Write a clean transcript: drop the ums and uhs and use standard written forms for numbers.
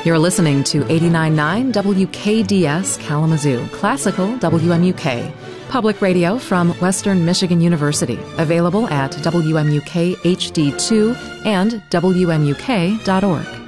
You're listening to 89.9 WKDS Kalamazoo, Classical WMUK, public radio from Western Michigan University, available at WMUK HD2 and WMUK.org.